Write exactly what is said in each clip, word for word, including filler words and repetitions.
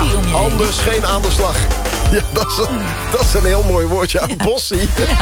bossie om je heen. Anders geen aan de slag. Ja, dat is een, dat is een heel mooi woordje. Een ja. bossie. Ja.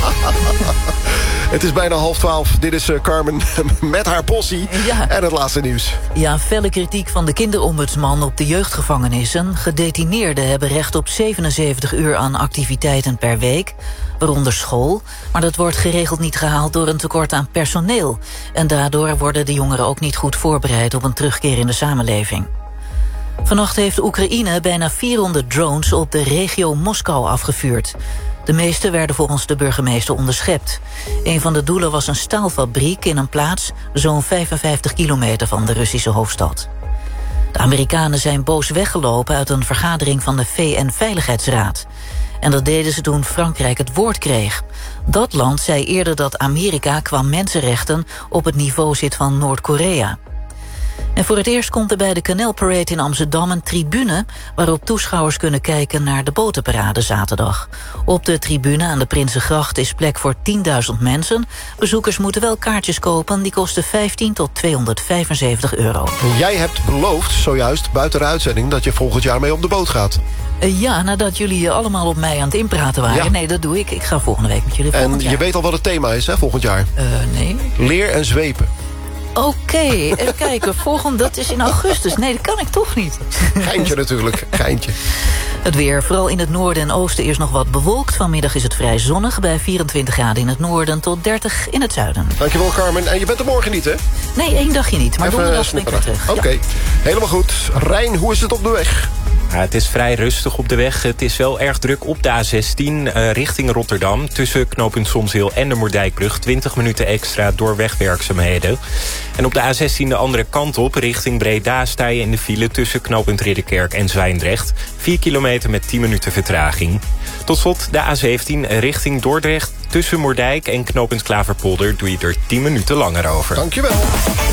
Het is bijna half twaalf. Dit is uh, Carmen met haar bossie. Ja. En het laatste nieuws. Ja, felle kritiek van de kinderombudsman op de jeugdgevangenissen. Gedetineerden hebben recht op zevenenzeventig uur aan activiteiten per week, waaronder school. Maar dat wordt geregeld niet gehaald door een tekort aan personeel. En daardoor worden de jongeren ook niet goed voorbereid op een terugkeer in de samenleving. Vannacht heeft Oekraïne bijna vierhonderd drones op de regio Moskou afgevuurd. De meeste werden volgens de burgemeester onderschept. Een van de doelen was een staalfabriek in een plaats zo'n vijfenvijftig kilometer van de Russische hoofdstad. De Amerikanen zijn boos weggelopen uit een vergadering van de V N-veiligheidsraad. En dat deden ze toen Frankrijk het woord kreeg. Dat land zei eerder dat Amerika qua mensenrechten op het niveau zit van Noord-Korea. En voor het eerst komt er bij de Canal-parade in Amsterdam een tribune waarop toeschouwers kunnen kijken naar de botenparade zaterdag. Op de tribune aan de Prinsengracht is plek voor tienduizend mensen. Bezoekers moeten wel kaartjes kopen, die kosten vijftien tot tweehonderdvijfenzeventig euro. Jij hebt beloofd, zojuist buiten de uitzending, dat je volgend jaar mee op de boot gaat. Uh, ja, nadat jullie allemaal op mij aan het inpraten waren. Ja. Nee, dat doe ik. Ik ga volgende week met jullie volgend En jaar. Je weet al wat het thema is, hè, volgend jaar? Uh, nee. Leer en zwepen. Oké, okay, even kijken. Volgende, dat is in augustus. Nee, dat kan ik toch niet. Geintje natuurlijk, geintje. Het weer, vooral in het noorden en oosten eerst nog wat bewolkt. Vanmiddag is het vrij zonnig, bij vierentwintig graden in het noorden tot dertig in het zuiden. Dankjewel, Carmen. En je bent er morgen niet, hè? Nee, één dagje niet, maar donderdag ben ik weer terug. Oké, okay. Ja. Helemaal goed. Rijn, hoe is het op de weg? Ja, het is vrij rustig op de weg. Het is wel erg druk op de A zestien uh, richting Rotterdam. Tussen knooppunt Somsheel en de Moerdijkbrug. twintig minuten extra door wegwerkzaamheden. En op de A zestien de andere kant op, richting Breda, sta je in de file tussen knooppunt Ridderkerk en Zwijndrecht. vier kilometer met tien minuten vertraging. Tot slot de A zeventien richting Dordrecht. Tussen Moerdijk en knooppunt Klaverpolder doe je er tien minuten langer over. Dankjewel.